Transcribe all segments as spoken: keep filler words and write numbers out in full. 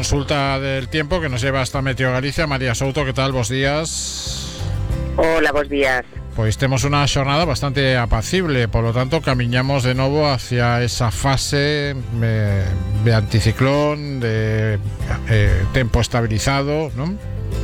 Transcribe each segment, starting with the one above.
consulta del tiempo que nos lleva hasta Meteo Galicia. María Souto, ¿qué tal? Bos días. Hola, bos días. Pois temos unha xornada bastante apacible, polo tanto camiñamos de novo hacia esa fase de, de anticiclón, de eh, tempo estabilizado, non?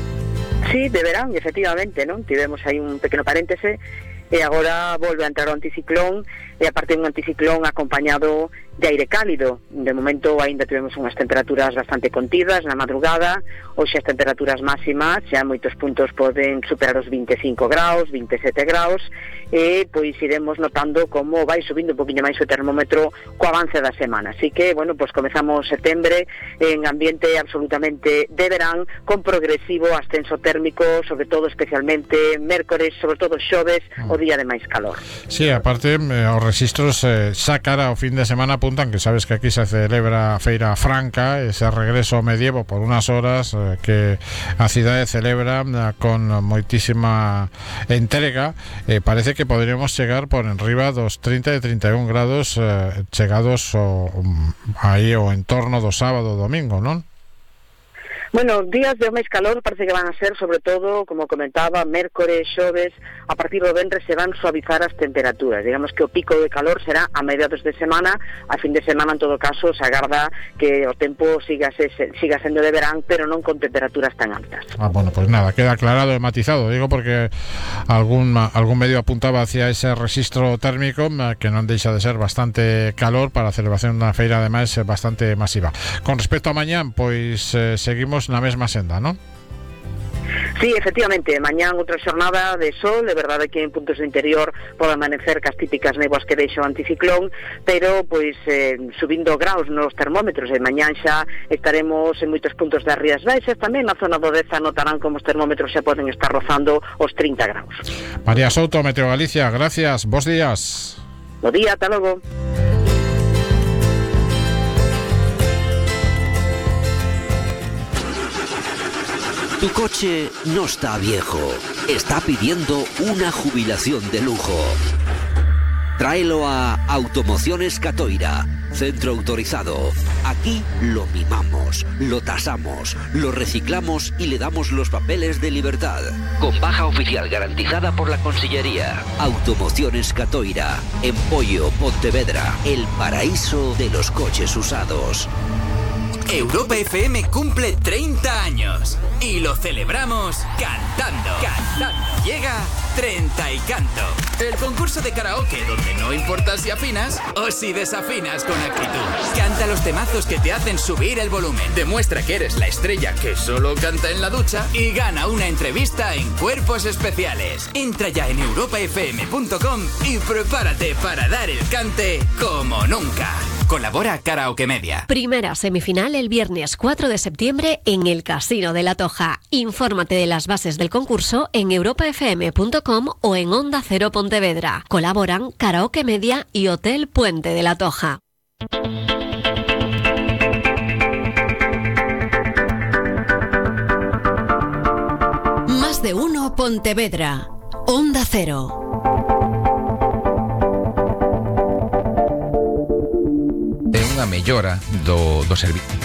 Sí, de verán, efectivamente, non? Tivemos aí un pequeno paréntese e agora volve a entrar o anticiclón, e aparte un anticiclón acompañado de aire cálido. De momento aínda tivemos unhas temperaturas bastante contidas na madrugada. Hoxe as temperaturas máximas xa en moitos puntos poden superar os vinte e cinco graus, vinte e sete graus, e pois iremos notando como vai subindo un poquinho máis o termómetro co avance da semana. Así que, bueno, pois comezamos setembro en ambiente absolutamente de verán, con progresivo ascenso térmico, sobre todo especialmente mércores, sobre todo xoves, o día de máis calor. Sí, aparte eh, os registros eh, xa cara ao fin de semana apuntan que sabes que aquí se celebra a Feira Franca, ese regreso ao medievo por unas horas eh, que a cidade celebra eh, con moitísima entrega. Eh, parece que poderíamos chegar por enriba dos trinta e trinta e un grados eh, chegados o, aí o entorno do sábado e domingo, non? Bueno, días de máis calor parece que van a ser, sobre todo, como comentaba, mércores, xoves, a partir do venres se van suavizar as temperaturas. Digamos que o pico de calor será a mediados de semana, a fin de semana, en todo caso, se agarda que o tempo siga, se, siga sendo de verán, pero non con temperaturas tan altas. Ah, bueno, pues nada, queda aclarado e matizado, digo porque algún, algún medio apuntaba hacia ese registro térmico que non deixa de ser bastante calor para a celebración dunha feira, ademais, bastante masiva. Con respecto a mañán, pois eh, seguimos na mesma senda, non? Sí, efectivamente, mañán outra xornada de sol. É verdade que en puntos do interior pode amanecer cas típicas néboas que deixa o anticiclón, pero pois eh, subindo graus nos termómetros, e mañán xa estaremos en moitos puntos das Rías Baixas, tamén na zona do Deza notarán como os termómetros xa poden estar rozando os trinta graus. María Souto, Meteo Galicia, gracias, bos días. Bo día, ata logo. Tu coche no está viejo, está pidiendo una jubilación de lujo. Tráelo a Automociones Catoira, centro autorizado. Aquí lo mimamos, lo tasamos, lo reciclamos y le damos los papeles de libertad. Con baja oficial garantizada por la Consellería. Automociones Catoira, en Pollo, Pontevedra, el paraíso de los coches usados. Europa F M cumple treinta años y lo celebramos cantando. Cantando. Llega Treinta y Canto, el concurso de karaoke donde no importa si afinas o si desafinas con actitud. Canta los temazos que te hacen subir el volumen. Demuestra que eres la estrella que solo canta en la ducha y gana una entrevista en Cuerpos Especiales. Entra ya en europa f m punto com y prepárate para dar el cante como nunca. Colabora Karaoke Media. Primera semifinal el viernes cuatro de septiembre en el Casino de la Toja. Infórmate de las bases del concurso en europa f m punto com o en Onda Cero Pontevedra. Colaboran Karaoke Media y Hotel Puente de la Toja. Más de uno Pontevedra. Onda Cero. É unha mellora do, do servicio.